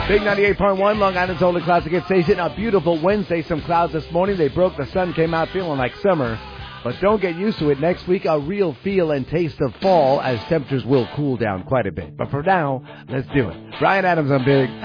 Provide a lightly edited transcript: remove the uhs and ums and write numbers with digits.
Big 98.1, Long Island's only classic hit station. A beautiful Wednesday. Some clouds this morning. They broke. The sun came out feeling like summer. But don't get used to it. Next week, a real feel and taste of fall as temperatures will cool down quite a bit. But for now, let's do it. Brian Adams on Big.